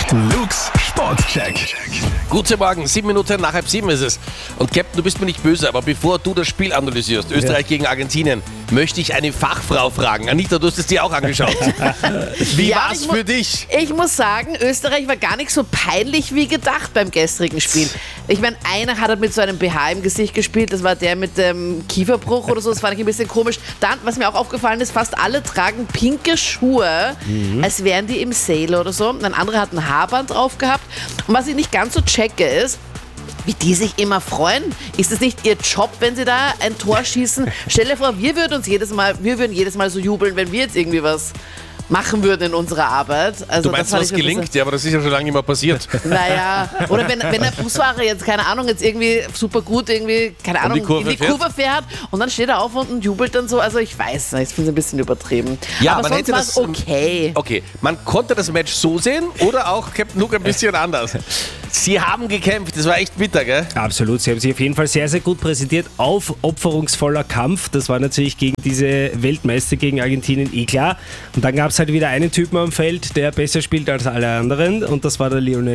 Luke's Sportcheck. Guten Morgen, 7 Minuten nach 6:30 ist es. Und Captain, du bist mir nicht böse, aber bevor du das Spiel analysierst, Österreich gegen Argentinien, möchte ich eine Fachfrau fragen. Anita, du hast es dir auch angeschaut. Wie war's für dich? Ich muss sagen, Österreich war gar nicht so peinlich wie gedacht beim gestrigen Spiel. Ich meine, einer hat mit so einem BH im Gesicht gespielt, das war der mit dem Kieferbruch oder so, das fand ich ein bisschen komisch. Dann, was mir auch aufgefallen ist, fast alle tragen pinke Schuhe, als wären die im Sale oder so. Ein anderer hat ein Haarband drauf gehabt. Und was ich nicht ganz so checke ist, wie die sich immer freuen. Ist es nicht ihr Job, wenn sie da ein Tor schießen? Stell dir vor, wir würden jedes Mal so jubeln, wenn wir jetzt irgendwie was machen würden in unserer Arbeit. Also, Du meinst, was gelingt? Ja, aber das ist ja schon lange nicht mehr passiert. Naja, oder wenn der Busfahrer jetzt, keine Ahnung, jetzt irgendwie super gut irgendwie, keine Ahnung, in die Kurve fährt und dann steht er auf und jubelt dann so. Also ich weiß nicht, ich finde es ein bisschen übertrieben. Ja, aber man sonst hätte war das es okay. Okay, man konnte das Match so sehen oder auch Captain Luke ein bisschen anders. Sie haben gekämpft, das war echt bitter, gell? Absolut, sie haben sich auf jeden Fall sehr, sehr gut präsentiert. Aufopferungsvoller Kampf, das war natürlich gegen diese Weltmeister, gegen Argentinien klar. Und dann gab es halt wieder einen Typen am Feld, der besser spielt als alle anderen und das war der Lionel